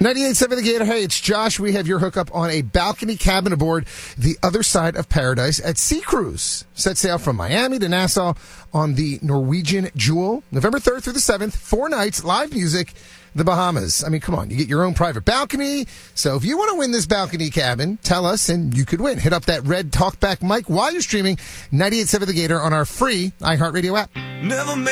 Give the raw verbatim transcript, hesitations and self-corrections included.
ninety-eight point seven The Gator. Hey, it's Josh. We have your hookup on a balcony cabin aboard the other side of paradise at Sea Cruise. Set sail from Miami to Nassau on the Norwegian Jewel. November third through the seventh. Four nights, live music, the Bahamas. I mean, come on. You get your own private balcony. So if you want to win this balcony cabin, tell us and you could win. Hit up that red talkback mic while you're streaming ninety-eight point seven The Gator on our free iHeartRadio app. Never